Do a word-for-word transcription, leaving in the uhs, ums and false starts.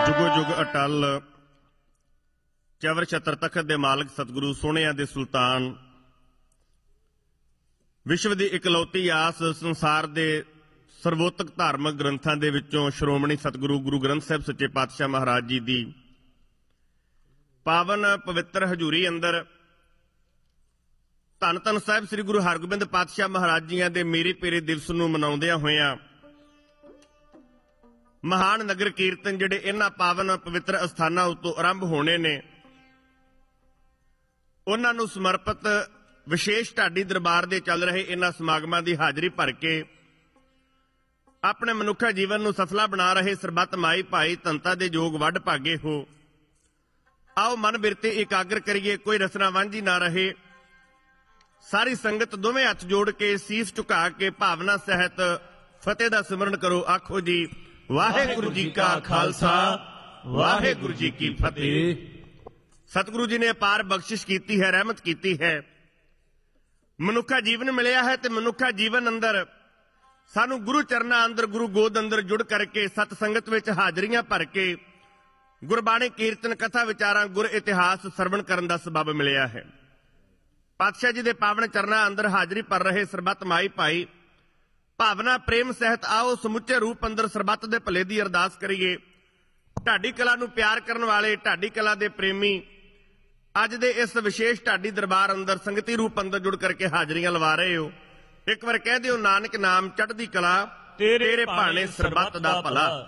जुगो जुग अटल चवर छत्र तखत दे मालिक सतगुरु सोहणियां दे सुल्तान विश्व की इकलौती आस संसार के सर्वोत्तक धार्मिक ग्रंथां दे विचों श्रोमणी सतगुरु गुरु ग्रंथ साहिब सच्चे पातशाह महाराज जी की पावन पवित्र हजूरी अंदर धन धन साहिब श्री गुरु हरगोबिंद पातशाह महाराज जी के मेरे पेरे दिवस नूं मनाउंदियां होइयां महान नगर कीर्तन जिहड़े इन्हां पावन पवित्र अस्थानां उत्तों आरंभ होने ने उन्हां नूं समर्पित विशेष ढाडी दरबार दे चल रहे इन्हां समागमां दी हाज़री भर के अपने मनुखा जीवन नूं सफला बना रहे सरबत माई भाई धनता दे योग वड भागे हो। आओ मन बिरते एकाग्र करिए, कोई रसना वांझी ना रहे। सारी संगत दोवें हथ जोड़ के सीस झुका के भावना सहित फतेह दा सिमरन करो। आखो जी वाहेगुरु जी का खालसा वाहेगुरु जी की फतेह। सतगुरु जी ने अपार बख्शिश की है, रहमत की है। मनुखा जीवन मिलिया है ते मनुखा जीवन अंदर सानू गुरु चरना अंदर गुरु गोद अंदर जुड़ करके सत संगत विच हाजरियां भर के गुरबाणी कीर्तन कथा विचारां गुर इतिहास सरवण करन दा सबब मिलिया है। पातशाह जी दे पावन चरना अंदर हाजरी भर रहे सरबत माई भाई भावना प्रेम सहित आओ समुचे रूप अंदर सरबत दे भले दी अरदास करिए। ढाडी कला नूं प्यार करन वाले ढाडी कला दे प्रेमी अज दे इस विशेष ढाडी दरबार अंदर संगती रूप अंदर जुड़ करके हाजरियां लवा रहे हो। एक बार कह दिओ नानक नाम चढ़दी कला तेरे भाणे सरबत दा भला।